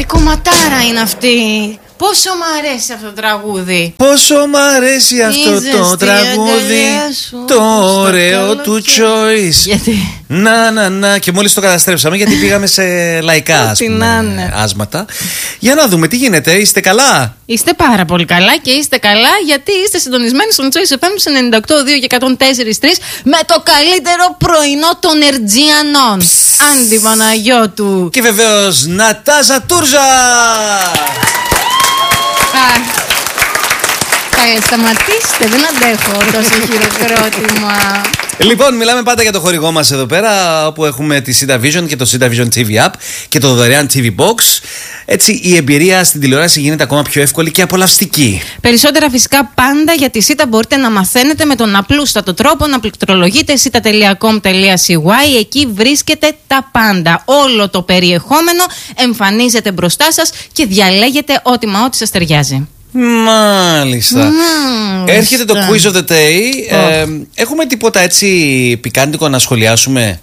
κομματάρα είναι αυτή. Πόσο μ' αρέσει αυτό το τραγούδι. Πόσο μ' αρέσει αυτό το τραγούδι. Το ωραίο του choice. Γιατί? Να. Και μόλις το καταστρέψαμε γιατί πήγαμε σε λαϊκά άσματα. Για να δούμε τι γίνεται. Είστε καλά? Είστε πάρα πολύ καλά και είστε καλά γιατί είστε συντονισμένοι στον Choice FM 98,2 και 104,3 με το καλύτερο πρωινό των Ερτζιανών. Άντι Παναγιώτου. Και βεβαίως Νατάζα Τούρζα. Σταματήστε, δεν αντέχω τόσο χειροκρότημα. Λοιπόν, μιλάμε πάντα για το χορηγό μας εδώ πέρα, όπου έχουμε τη Sita Vision και το Sita Vision TV App και το δωρεάν TV Box. Έτσι η εμπειρία στην τηλεόραση γίνεται ακόμα πιο εύκολη και απολαυστική. Περισσότερα φυσικά πάντα για τη Sita μπορείτε να μαθαίνετε με τον απλούστατο τρόπο να πληκτρολογείτε sita.com.cy. Εκεί βρίσκεται τα πάντα. Όλο το περιεχόμενο εμφανίζεται μπροστά σας και διαλέγετε ό,τι σας ταιριάζει. Μάλιστα. Έρχεται το Quiz of the Day. Έχουμε τίποτα έτσι πικάντικο να σχολιάσουμε?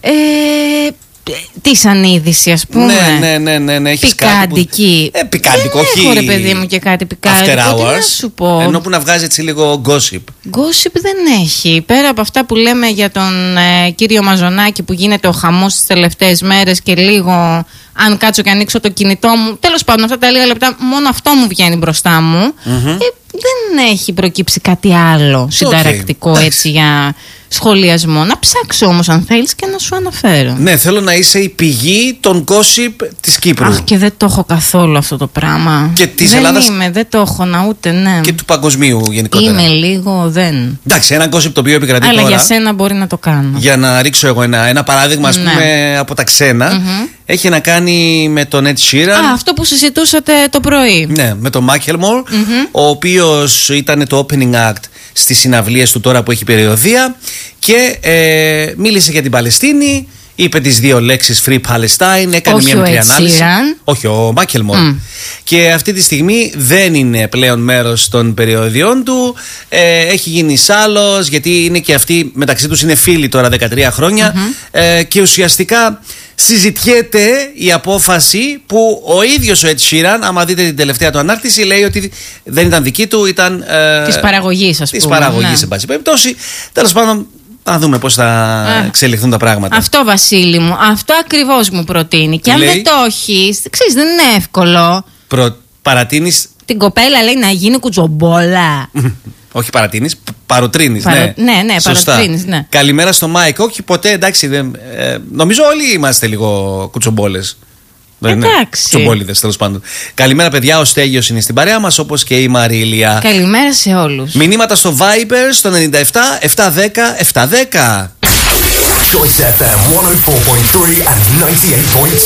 Τι σαν είδηση, ας πούμε. Ναι. Έχεις πικάντικη. Πικάντικο, όχι. Έχω, ρε παιδί μου, και κάτι πικάντικο. After hours. Τι να σου πω. Ενώ που να βγάζει έτσι λίγο gossip. Gossip δεν έχει. Πέρα από αυτά που λέμε για τον κύριο Μαζονάκη που γίνεται ο χαμός τις τελευταίες μέρες και λίγο. Αν κάτσω και ανοίξω το κινητό μου, τέλος πάντων, αυτά τα λίγα λεπτά, μόνο αυτό μου βγαίνει μπροστά μου. Δεν έχει προκύψει κάτι άλλο συνταρακτικό έτσι για σχολιασμό. Να ψάξω όμως αν θέλεις και να σου αναφέρω. Ναι, θέλω να είσαι η πηγή των gossip της Κύπρου. Αχ, και δεν το έχω καθόλου αυτό το πράγμα. Και της Ελλάδας. Δεν το έχω ούτε, ναι. Και του παγκοσμίου γενικότερα. Είμαι λίγο, δεν. Εντάξει, ένα gossip το οποίο επικρατεί αλλά τώρα. Για σένα μπορεί να το κάνω. Για να ρίξω εγώ ένα παράδειγμα, ας πούμε, από τα ξένα. Έχει να κάνει με τον Ed Sheeran. Αυτό που συζητούσατε το πρωί. Ναι, με τον Macklemore, ο οποίος ήταν το opening act στις συναυλίες του τώρα που έχει περιοδεία και μίλησε για την Παλαιστίνη, είπε τις δύο λέξεις Free Palestine, έκανε μια μικρή ανάλυση. Όχι, ο Macklemore. Και αυτή τη στιγμή δεν είναι πλέον μέρος των περιοδιών του. Έχει γίνει σάλος, γιατί είναι και αυτοί μεταξύ τους είναι φίλοι τώρα 13 χρόνια. Και ουσιαστικά συζητιέται η απόφαση που ο ίδιος ο Ed Sheeran, άμα δείτε την τελευταία του ανάρτηση, λέει ότι δεν ήταν δική του, ήταν της παραγωγής, ας πούμε. Της παραγωγής, εν πάση περιπτώσει. Τέλος πάντων, να δούμε πώς θα εξελιχθούν τα πράγματα. Αυτό, Βασίλη μου, αυτό ακριβώς μου προτείνει. Και αν δεν το έχεις, ξέρεις, δεν είναι εύκολο. Παρατείνεις την κοπέλα, λέει, να γίνει κουτσομπόλα. Όχι παρατείνεις, παροτρύνεις. Ναι, παροτρύνεις, ναι. Καλημέρα στο Μάικ. Όχι ποτέ, εντάξει. Νομίζω όλοι είμαστε λίγο κουτσομπόλες. Κουτσομπόλιδες, τέλος πάντων. Καλημέρα, παιδιά. Ο Στέγιος είναι στην παρέα μας, όπως και η Μαρίλια. Καλημέρα σε όλους. Μηνύματα στο Viber στο 97 710 710. Choice FM 104.3 and 98.2.